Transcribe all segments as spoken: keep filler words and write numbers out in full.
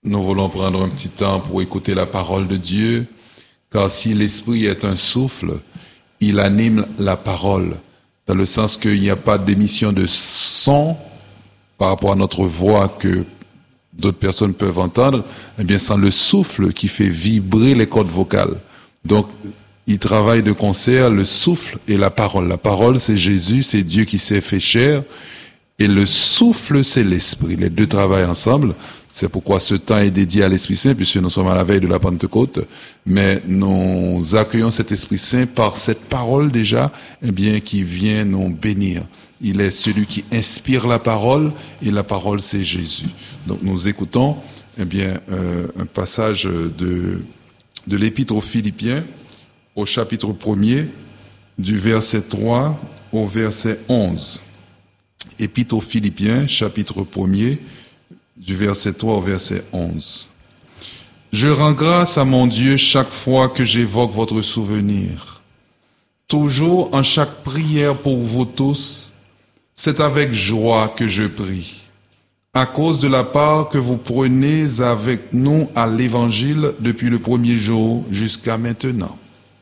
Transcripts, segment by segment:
nous voulons prendre un petit temps pour écouter la parole de Dieu, car si l'Esprit est un souffle, il anime la parole, dans le sens qu'il n'y a pas d'émission de son par rapport à notre voix que d'autres personnes peuvent entendre, eh bien sans le souffle qui fait vibrer les cordes vocales. Donc, il travaille de concert le souffle et la parole. La parole, c'est Jésus, c'est Dieu qui s'est fait chair, et le souffle, c'est l'Esprit. Les deux travaillent ensemble. C'est pourquoi ce temps est dédié à l'Esprit Saint, puisque nous sommes à la veille de la Pentecôte. Mais nous accueillons cet Esprit Saint par cette parole déjà, eh bien, qui vient nous bénir. Il est celui qui inspire la parole, et la parole, c'est Jésus. Donc, nous écoutons, eh bien, euh, un passage de, de l'Épître aux Philippiens, au chapitre premier, du verset trois au verset onze. Épître aux Philippiens, chapitre premier, du verset trois au verset onze. Je rends grâce à mon Dieu chaque fois que j'évoque votre souvenir. Toujours en chaque prière pour vous tous, c'est avec joie que je prie, à cause de la part que vous prenez avec nous à l'Évangile depuis le premier jour jusqu'à maintenant.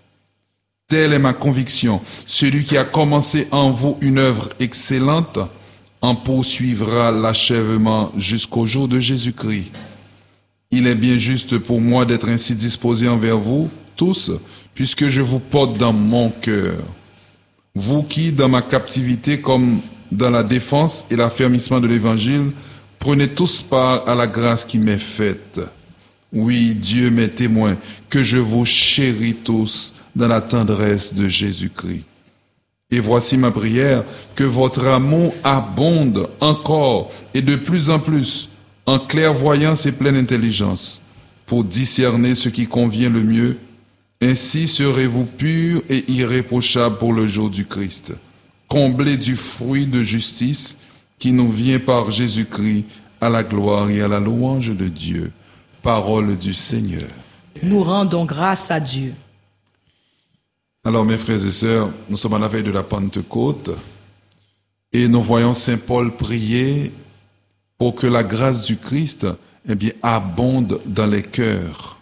Telle est ma conviction. Celui qui a commencé en vous une œuvre excellente en poursuivra l'achèvement jusqu'au jour de Jésus-Christ. Il est bien juste pour moi d'être ainsi disposé envers vous tous, puisque je vous porte dans mon cœur. Vous qui, dans ma captivité comme dans la défense et l'affermissement de l'Évangile, prenez tous part à la grâce qui m'est faite. Oui, Dieu m'est témoin que je vous chéris tous dans la tendresse de Jésus-Christ. Et voici ma prière, que votre amour abonde encore et de plus en plus en clairvoyance et pleine intelligence pour discerner ce qui convient le mieux. Ainsi serez-vous purs et irréprochables pour le jour du Christ, comblés du fruit de justice qui nous vient par Jésus-Christ à la gloire et à la louange de Dieu. Parole du Seigneur. Nous rendons grâce à Dieu. Alors, mes frères et sœurs, nous sommes à la veille de la Pentecôte et nous voyons Saint Paul prier pour que la grâce du Christ, eh bien, abonde dans les cœurs.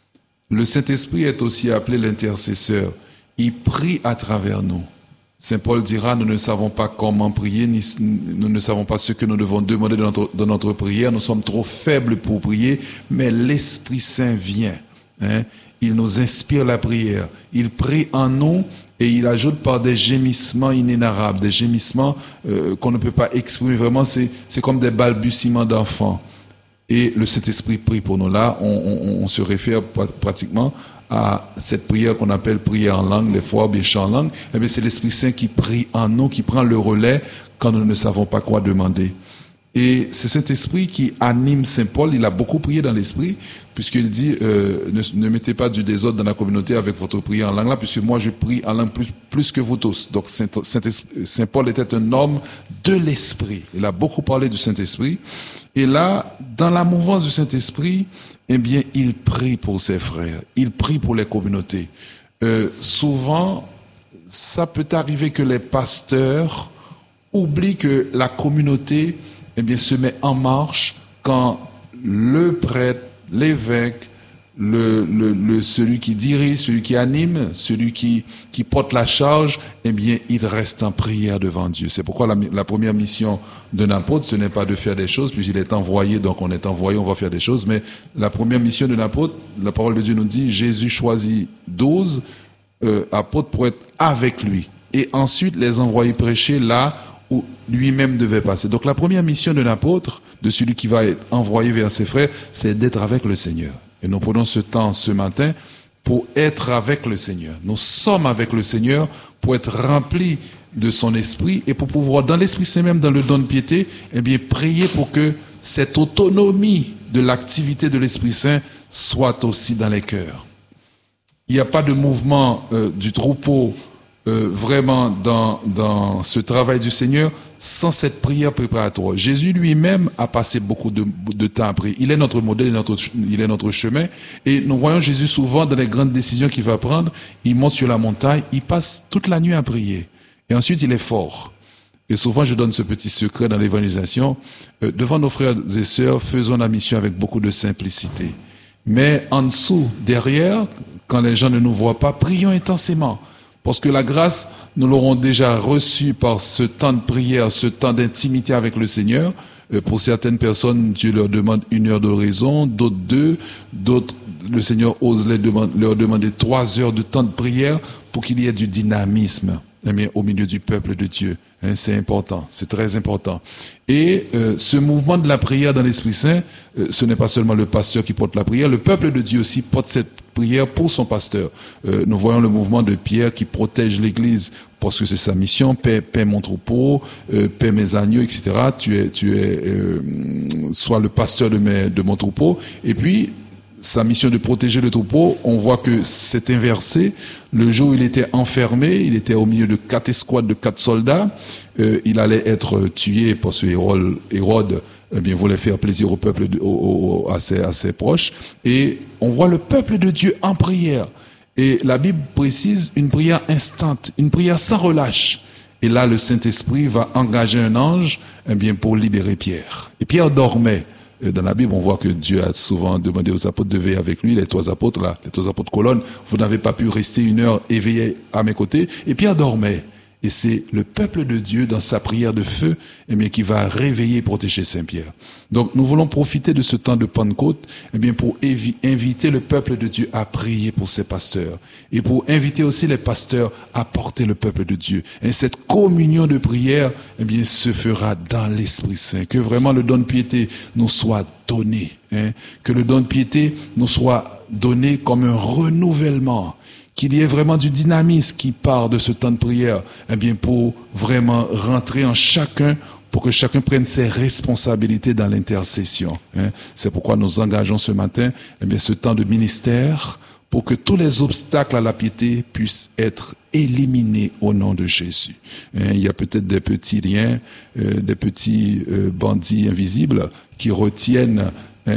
Le Saint-Esprit est aussi appelé l'intercesseur. Il prie à travers nous. Saint Paul dira, nous ne savons pas comment prier, ni, nous ne savons pas ce que nous devons demander dans notre, dans notre prière. Nous sommes trop faibles pour prier, mais l'Esprit Saint vient. Hein? Il nous inspire la prière. Il prie en nous et il ajoute par des gémissements inénarrables, des gémissements euh, qu'on ne peut pas exprimer. Vraiment, c'est, c'est comme des balbutiements d'enfants. Et le Saint-Esprit prie pour nous. Là, on, on, on se réfère pratiquement à cette prière qu'on appelle prière en langue, des fois, ou bien chant en langue. Eh bien, c'est l'Esprit Saint qui prie en nous, qui prend le relais quand nous ne savons pas quoi demander. Et c'est cet esprit qui anime Saint Paul. Il a beaucoup prié dans l'esprit, puisqu'il dit euh, ne, ne mettez pas du désordre dans la communauté avec votre prière en langue là, puisque moi je prie en langue plus, plus que vous tous. Donc Saint, Saint, Saint Paul était un homme de l'esprit. Il a beaucoup parlé du Saint-Esprit. Et là, dans la mouvance du Saint-Esprit, eh bien, il prie pour ses frères. Il prie pour les communautés. Euh, souvent, ça peut arriver que les pasteurs oublient que la communauté eh bien, se met en marche quand le prêtre, l'évêque, le, le, le, celui qui dirige, celui qui anime, celui qui, qui porte la charge, eh bien, il reste en prière devant Dieu. C'est pourquoi la, la première mission d'un apôtre, ce n'est pas de faire des choses, puisqu'il est envoyé, donc on est envoyé, on va faire des choses, mais la première mission d'un apôtre, la parole de Dieu nous dit, Jésus choisit douze euh, apôtres pour être avec lui. Et ensuite, les envoyer prêcher là où lui-même devait passer. Donc la première mission d'un apôtre, de celui qui va être envoyé vers ses frères, c'est d'être avec le Seigneur. Et nous prenons ce temps ce matin pour être avec le Seigneur. Nous sommes avec le Seigneur pour être remplis de son esprit et pour pouvoir, dans l'Esprit Saint même, dans le don de piété, eh bien, prier pour que cette autonomie de l'activité de l'Esprit Saint soit aussi dans les cœurs. Il n'y a pas de mouvement euh, du troupeau Euh, vraiment dans, dans ce travail du Seigneur sans cette prière préparatoire. Jésus lui-même a passé beaucoup de, de temps à prier. Il est notre modèle, il est notre, il est notre chemin. Et nous voyons Jésus souvent dans les grandes décisions qu'il va prendre. Il monte sur la montagne, il passe toute la nuit à prier. Et ensuite il est fort. Et souvent, je donne ce petit secret dans l'évangélisation. Euh, devant nos frères et sœurs, faisons la mission avec beaucoup de simplicité. Mais en dessous, derrière, quand les gens ne nous voient pas, prions intensément. Parce que la grâce, nous l'aurons déjà reçue par ce temps de prière, ce temps d'intimité avec le Seigneur. Euh, pour certaines personnes, Dieu leur demande une heure d'oraison, d'autres deux, d'autres, le Seigneur ose les demander, leur demander trois heures de temps de prière pour qu'il y ait du dynamisme. Eh bien, au milieu du peuple de Dieu. Hein, c'est important, c'est très important. Et euh, ce mouvement de la prière dans l'Esprit Saint, euh, ce n'est pas seulement le pasteur qui porte la prière, le peuple de Dieu aussi porte cette prière pour son pasteur. Euh, nous voyons le mouvement de Pierre qui protège l'Église parce que c'est sa mission, paix, paix mon troupeau, euh, paix mes agneaux, et cetera. Tu es, tu es, euh, sois le pasteur de mes, de mon troupeau. Et puis sa mission de protéger le troupeau, on voit que c'est inversé. Le jour où il était enfermé, il était au milieu de quatre escouades de quatre soldats. Euh, il allait être tué parce que Hérode, Hérode eh bien, voulait faire plaisir au peuple, de, au, au, à, ses, à ses proches. Et on voit le peuple de Dieu en prière. Et la Bible précise une prière instante, une prière sans relâche. Et là, le Saint-Esprit va engager un ange eh bien, pour libérer Pierre. Et Pierre dormait. Dans la Bible, on voit que Dieu a souvent demandé aux apôtres de veiller avec lui, les trois apôtres là, les trois apôtres colonnes. Vous n'avez pas pu rester une heure éveillés à mes côtés. Et Pierre dormait. Et c'est le peuple de Dieu dans sa prière de feu, eh bien, qui va réveiller et protéger Saint-Pierre. Donc, nous voulons profiter de ce temps de Pentecôte, eh bien, pour évi- inviter le peuple de Dieu à prier pour ses pasteurs. Et pour inviter aussi les pasteurs à porter le peuple de Dieu. Et cette communion de prière, eh bien, se fera dans l'Esprit Saint. Que vraiment le don de piété nous soit donné, hein. Que le don de piété nous soit donné comme un renouvellement. Qu'il y ait vraiment du dynamisme qui part de ce temps de prière, eh bien, pour vraiment rentrer en chacun, pour que chacun prenne ses responsabilités dans l'intercession. Hein. C'est pourquoi nous engageons ce matin, eh bien, ce temps de ministère, pour que tous les obstacles à la piété puissent être éliminés au nom de Jésus. Hein, il y a peut-être des petits liens, euh, des petits euh, bandits invisibles qui retiennent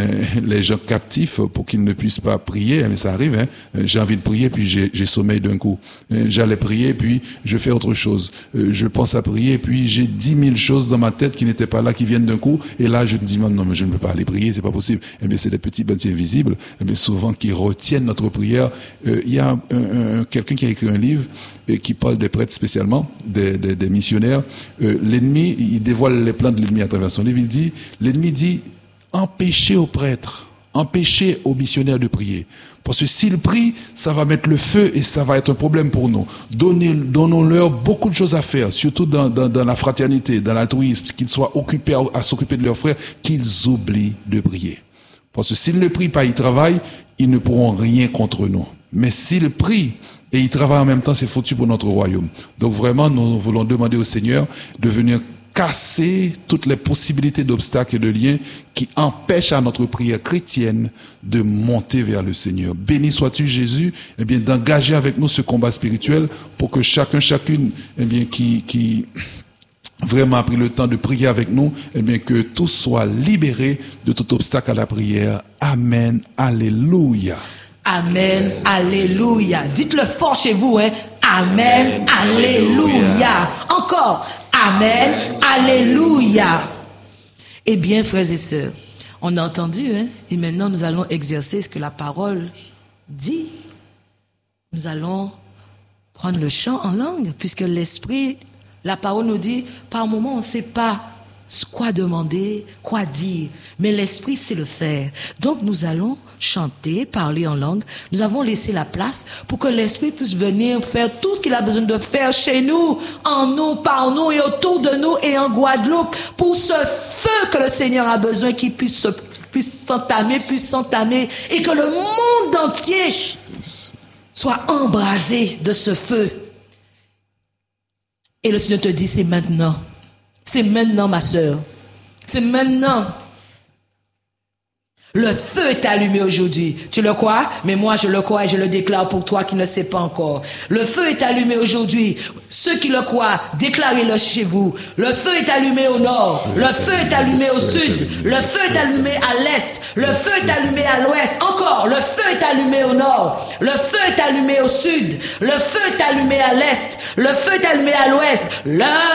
les gens captifs pour qu'ils ne puissent pas prier, mais ça arrive, hein. J'ai envie de prier, puis j'ai, j'ai sommeil d'un coup. J'allais prier, puis je fais autre chose. Je pense à prier, puis j'ai dix mille choses dans ma tête qui n'étaient pas là, qui viennent d'un coup, et là je me dis, non, mais je ne peux pas aller prier, c'est pas possible. Eh bien, c'est des petits bandits invisibles, eh bien, souvent qui retiennent notre prière. Euh, il y a un, un, quelqu'un qui a écrit un livre et qui parle des prêtres spécialement, des, des, des missionnaires. Euh, l'ennemi, il dévoile les plans de l'ennemi à travers son livre. Il dit, l'ennemi dit, empêcher aux prêtres, empêcher aux missionnaires de prier. Parce que s'ils prient, ça va mettre le feu et ça va être un problème pour nous. Donnez, donnons-leur beaucoup de choses à faire, surtout dans, dans, dans la fraternité, dans l'altruisme, qu'ils soient occupés à, à s'occuper de leurs frères, qu'ils oublient de prier. Parce que s'ils ne prient pas, ils travaillent, ils ne pourront rien contre nous. Mais s'ils prient et ils travaillent en même temps, c'est foutu pour notre royaume. Donc vraiment, nous voulons demander au Seigneur de venir casser toutes les possibilités d'obstacles et de liens qui empêchent à notre prière chrétienne de monter vers le Seigneur. Béni sois-tu, Jésus, eh bien, d'engager avec nous ce combat spirituel pour que chacun, chacune, eh bien, qui, qui vraiment a pris le temps de prier avec nous, eh bien, que tous soient libérés de tout obstacle à la prière. Amen. Alléluia. Amen. Alléluia. Dites-le fort chez vous, hein. Amen. Alléluia. Encore. Amen, alléluia. Eh bien, frères et sœurs, on a entendu, hein, et maintenant nous allons exercer ce que la parole dit. Nous allons prendre le chant en langue, puisque l'esprit, la parole nous dit, par moments on ne sait pas quoi demander, quoi dire, mais l'esprit sait le faire. Donc nous allons chanter, parler en langue. Nous avons laissé la place pour que l'esprit puisse venir faire tout ce qu'il a besoin de faire chez nous, en nous, par nous et autour de nous et en Guadeloupe, pour ce feu que le Seigneur a besoin qu'il puisse se, puisse s'entamer, puisse s'entamer et que le monde entier soit embrasé de ce feu. Et le Seigneur te dit, c'est maintenant. C'est maintenant, ma sœur. C'est maintenant. Le feu est allumé aujourd'hui. Tu le crois? Mais moi, je le crois et je le déclare pour toi qui ne sais pas encore. Le feu est allumé aujourd'hui. Ceux qui le croient, déclarez-le chez vous. Le feu est allumé au nord. Le feu est allumé au sud. Le feu est allumé à l'est. Le feu est allumé à l'ouest. Encore, le feu est allumé au nord. Le feu est allumé au sud. Le feu est allumé à l'est. Le feu est allumé à l'ouest. Le